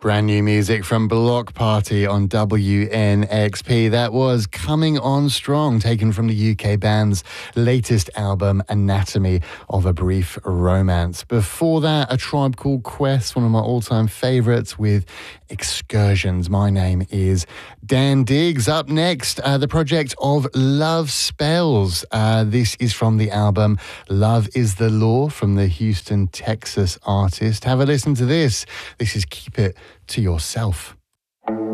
Brand new music from Block Party on WNXP. That was Coming On Strong, taken from the UK band's latest album, Anatomy of a Brief Romance. Before that, A Tribe Called Quest, one of my all-time favourites, with Excursions. My name is Dan Diggs. Up next, the project of Love Spells. This is from the album Love is the Law, from the Houston, Texas artist. Have a listen to this. This is Keep It to Yourself.